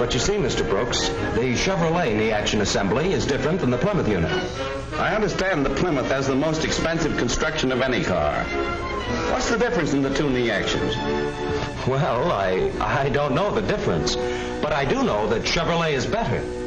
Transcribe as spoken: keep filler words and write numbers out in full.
But you see, Mister Brooks, the Chevrolet knee action assembly is different than the Plymouth unit. I understand the Plymouth has the most expensive construction of any car. What's the difference in the two knee actions? Well, I, I don't know the difference, but I do know that Chevrolet is better.